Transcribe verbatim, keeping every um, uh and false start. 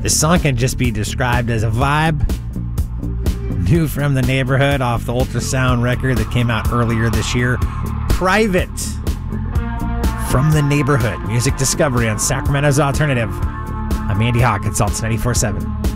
This song can just be described as a vibe. New from the Neighborhood off the Ultrasound record that came out earlier this year. Private from the Neighborhood. Music discovery on Sacramento's Alternative. I'm Andy Hawk at Salts ninety-four point seven.